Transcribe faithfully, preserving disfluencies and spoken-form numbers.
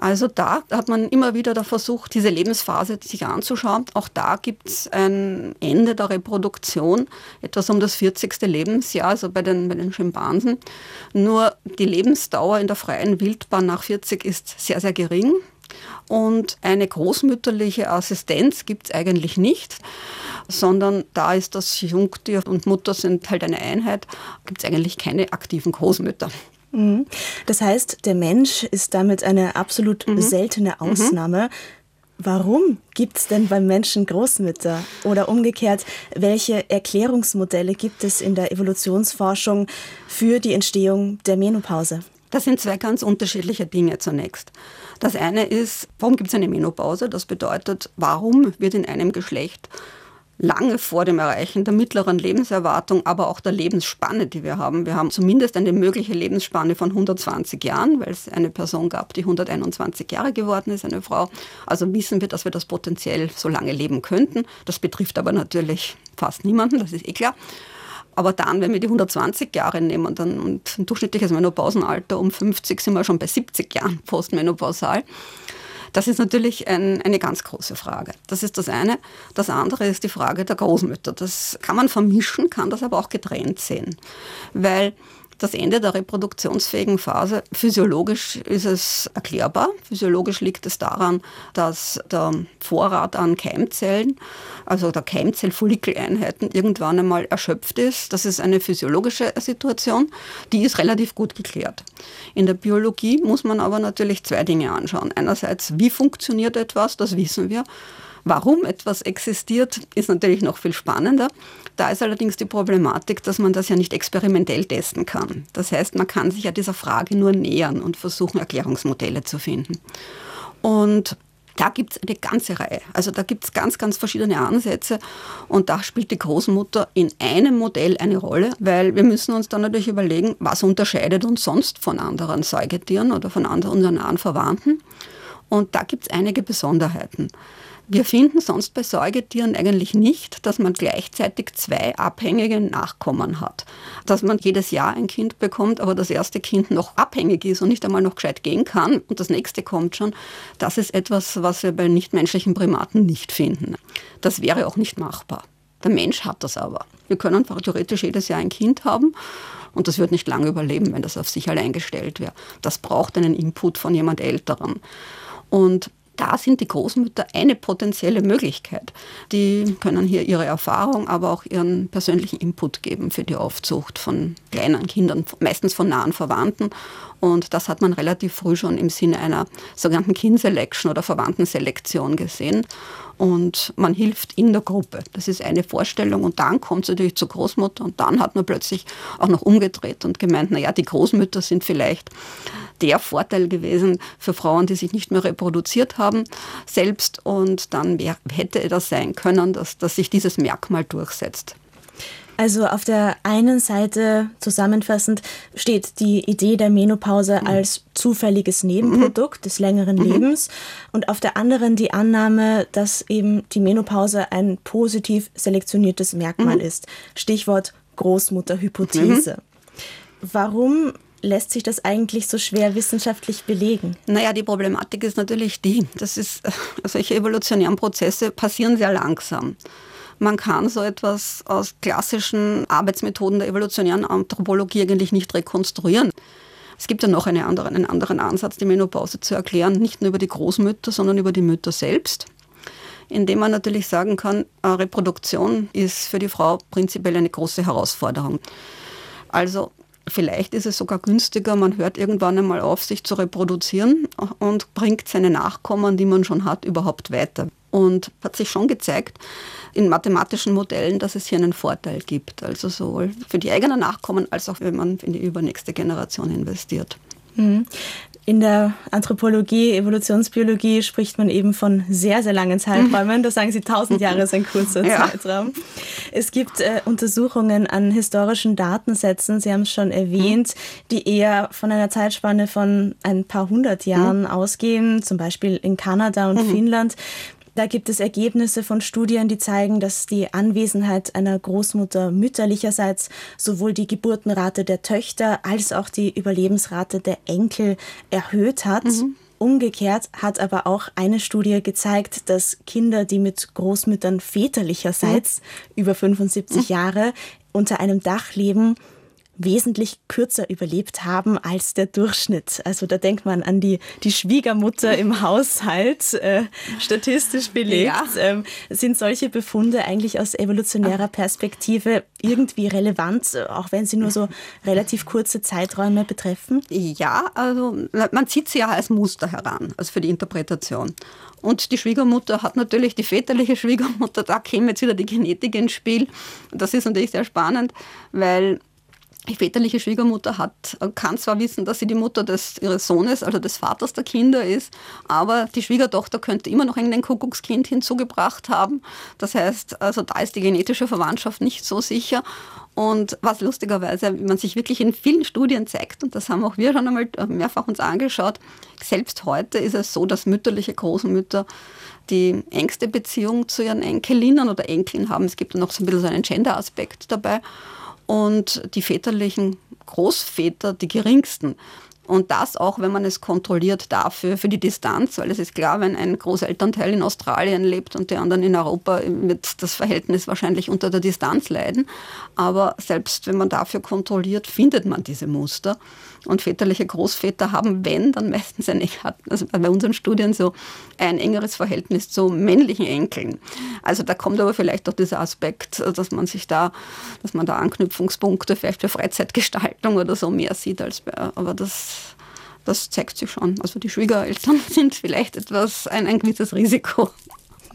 Also da hat man immer wieder da versucht, diese Lebensphase sich anzuschauen. Auch da gibt es ein Ende der Reproduktion, etwas um das vierzigste Lebensjahr, also bei den, bei den Schimpansen. Nur die Lebensdauer in der freien Wildbahn nach vierzig ist sehr, sehr gering. Und eine großmütterliche Assistenz gibt es eigentlich nicht, sondern da ist das Jungtier und Mutter sind halt eine Einheit, gibt es eigentlich keine aktiven Großmütter. Das heißt, der Mensch ist damit eine absolut mhm. seltene Ausnahme. Mhm. Warum gibt es denn beim Menschen Großmütter? Oder umgekehrt, welche Erklärungsmodelle gibt es in der Evolutionsforschung für die Entstehung der Menopause? Das sind zwei ganz unterschiedliche Dinge zunächst. Das eine ist, warum gibt es eine Menopause? Das bedeutet, warum wird in einem Geschlecht lange vor dem Erreichen der mittleren Lebenserwartung, aber auch der Lebensspanne, die wir haben. Wir haben zumindest eine mögliche Lebensspanne von hundertzwanzig Jahren, weil es eine Person gab, die hunderteinundzwanzig Jahre geworden ist, eine Frau. Also wissen wir, dass wir das potenziell so lange leben könnten. Das betrifft aber natürlich fast niemanden, das ist eh klar. Aber dann, wenn wir die hundertzwanzig Jahre nehmen, dann und ein durchschnittliches Menopausenalter um fünfzig, sind wir schon bei siebzig Jahren postmenopausal. Das ist natürlich ein, eine ganz große Frage. Das ist das eine. Das andere ist die Frage der Großmütter. Das kann man vermischen, kann das aber auch getrennt sehen. Weil das Ende der reproduktionsfähigen Phase, physiologisch ist es erklärbar. Physiologisch liegt es daran, dass der Vorrat an Keimzellen, also der Keimzellfollikeleinheiten, irgendwann einmal erschöpft ist. Das ist eine physiologische Situation, die ist relativ gut geklärt. In der Biologie muss man aber natürlich zwei Dinge anschauen. Einerseits, wie funktioniert etwas, das wissen wir. Warum etwas existiert, ist natürlich noch viel spannender. Da ist allerdings die Problematik, dass man das ja nicht experimentell testen kann. Das heißt, man kann sich ja dieser Frage nur nähern und versuchen, Erklärungsmodelle zu finden. Und da gibt es eine ganze Reihe. Also da gibt es ganz, ganz verschiedene Ansätze und da spielt die Großmutter in einem Modell eine Rolle, weil wir müssen uns dann natürlich überlegen, was unterscheidet uns sonst von anderen Säugetieren oder von anderen unseren nahen Verwandten. Und da gibt es einige Besonderheiten. Wir finden sonst bei Säugetieren eigentlich nicht, dass man gleichzeitig zwei abhängige Nachkommen hat. Dass man jedes Jahr ein Kind bekommt, aber das erste Kind noch abhängig ist und nicht einmal noch gescheit gehen kann und das nächste kommt schon, das ist etwas, was wir bei nichtmenschlichen Primaten nicht finden. Das wäre auch nicht machbar. Der Mensch hat das aber. Wir können theoretisch jedes Jahr ein Kind haben und das wird nicht lange überleben, wenn das auf sich allein gestellt wäre. Das braucht einen Input von jemand Älterem. Und da sind die Großmütter eine potenzielle Möglichkeit. Die können hier ihre Erfahrung, aber auch ihren persönlichen Input geben für die Aufzucht von kleinen Kindern, meistens von nahen Verwandten. Und das hat man relativ früh schon im Sinne einer sogenannten Kin Selection oder Verwandtenselektion gesehen. Und man hilft in der Gruppe. Das ist eine Vorstellung. Und dann kommt es natürlich zur Großmutter. Und dann hat man plötzlich auch noch umgedreht und gemeint, naja, die Großmütter sind vielleicht der Vorteil gewesen für Frauen, die sich nicht mehr reproduziert haben selbst. Und dann wär, hätte das sein können, dass, dass sich dieses Merkmal durchsetzt. Also auf der einen Seite zusammenfassend steht die Idee der Menopause mhm. als zufälliges Nebenprodukt mhm. des längeren mhm. Lebens und auf der anderen die Annahme, dass eben die Menopause ein positiv selektioniertes Merkmal mhm. ist. Stichwort Großmutterhypothese. Mhm. Warum lässt sich das eigentlich so schwer wissenschaftlich belegen? Naja, die Problematik ist natürlich die, das ist, solche evolutionären Prozesse passieren sehr langsam. Man kann so etwas aus klassischen Arbeitsmethoden der evolutionären Anthropologie eigentlich nicht rekonstruieren. Es gibt ja noch eine andere, einen anderen Ansatz, die Menopause zu erklären, nicht nur über die Großmütter, sondern über die Mütter selbst, indem man natürlich sagen kann, Reproduktion ist für die Frau prinzipiell eine große Herausforderung. Also vielleicht ist es sogar günstiger, man hört irgendwann einmal auf, sich zu reproduzieren und bringt seine Nachkommen, die man schon hat, überhaupt weiter. Und hat sich schon gezeigt in mathematischen Modellen, dass es hier einen Vorteil gibt. Also sowohl für die eigenen Nachkommen, als auch wenn man in die übernächste Generation investiert. In der Anthropologie, Evolutionsbiologie spricht man eben von sehr, sehr langen Zeiträumen. Da sagen Sie, tausend Jahre ist ein kurzer ja. Zeitraum. Es gibt äh, Untersuchungen an historischen Datensätzen, Sie haben es schon erwähnt, die eher von einer Zeitspanne von ein paar hundert Jahren mhm. ausgehen, zum Beispiel in Kanada und mhm. Finnland. Da gibt es Ergebnisse von Studien, die zeigen, dass die Anwesenheit einer Großmutter mütterlicherseits sowohl die Geburtenrate der Töchter als auch die Überlebensrate der Enkel erhöht hat. Mhm. Umgekehrt hat aber auch eine Studie gezeigt, dass Kinder, die mit Großmüttern väterlicherseits mhm. über fünfundsiebzig mhm. Jahre unter einem Dach leben, wesentlich kürzer überlebt haben als der Durchschnitt. Also da denkt man an die, die Schwiegermutter im Haushalt, äh, statistisch belegt. Ja. Ähm, sind solche Befunde eigentlich aus evolutionärer Perspektive irgendwie relevant, auch wenn sie nur so relativ kurze Zeiträume betreffen? Ja, also man zieht sie ja als Muster heran, also für die Interpretation. Und die Schwiegermutter hat natürlich, die väterliche Schwiegermutter, da käme jetzt wieder die Genetik ins Spiel. Das ist natürlich sehr spannend, weil die väterliche Schwiegermutter hat, kann zwar wissen, dass sie die Mutter des, ihres Sohnes, also des Vaters der Kinder ist, aber die Schwiegertochter könnte immer noch irgendein Kuckuckskind hinzugebracht haben. Das heißt, also da ist die genetische Verwandtschaft nicht so sicher. Und was lustigerweise, wie man sich wirklich in vielen Studien zeigt, und das haben auch wir schon einmal mehrfach uns angeschaut, selbst heute ist es so, dass mütterliche Großmütter die engste Beziehung zu ihren Enkelinnen oder Enkeln haben. Es gibt dann noch so ein bisschen so einen Gender-Aspekt dabei. Und die väterlichen Großväter die geringsten. Und das auch, wenn man es kontrolliert dafür, für die Distanz, weil es ist klar, wenn ein Großelternteil in Australien lebt und die anderen in Europa, wird das Verhältnis wahrscheinlich unter der Distanz leiden. Aber selbst wenn man dafür kontrolliert, findet man diese Muster. Und väterliche Großväter haben, wenn, dann meistens ein, also bei unseren Studien so ein engeres Verhältnis zu männlichen Enkeln. Also da kommt aber vielleicht auch dieser Aspekt, dass man sich da, dass man da Anknüpfungspunkte vielleicht für Freizeitgestaltung oder so mehr sieht als bei, aber das Das zeigt sich schon. Also die Schwiegereltern sind vielleicht etwas ein, ein gewisses Risiko.